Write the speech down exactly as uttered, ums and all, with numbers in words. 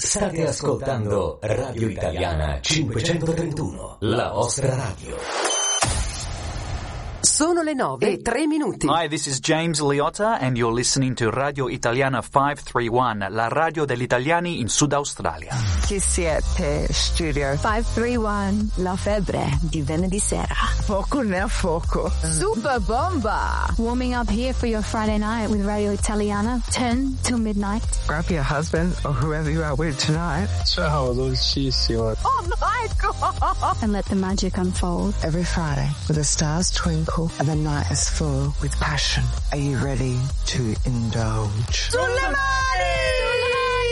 State ascoltando Radio Italiana cinquecentotrentuno, la vostra radio. Sono le nove e tre minuti. Hi, this is James Liotta and you're listening to Radio Italiana cinquecentotrentuno, la radio degli italiani in Sud Australia. Chi siete, studio? cinquecentotrentuno, la febbre di venerdì sera. Poco ne a fuoco. Super bomba! Warming up here for your Friday night with Radio Italiana, ten till midnight. Grab your husband or whoever you are with tonight. Ciao, dolcissimo. Oh my God! And let the magic unfold. Every Friday, where the stars twinkle and the night is full with passion. Are you ready to indulge? Sulle mani!